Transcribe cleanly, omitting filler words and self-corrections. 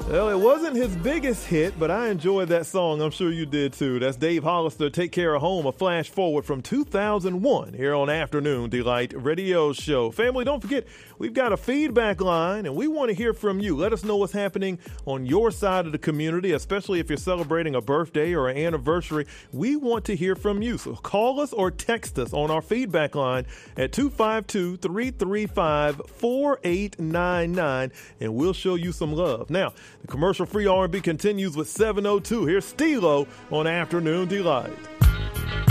Well, it wasn't his biggest hit, but I enjoyed that song. I'm sure you did too. That's Dave Hollister, Take Care of Home, a flash forward from 2001 here on Afternoon Delight Radio Show. Family, don't forget, we've got a feedback line, and we want to hear from you. Let us know what's happening on your side of the community, especially if you're celebrating a birthday or an anniversary. We want to hear from you. So call us or text us on our feedback line at 252-335-4899, and we'll show you some love. Now, the commercial-free R&B continues with 702. Here's Stilo on Afternoon Delight.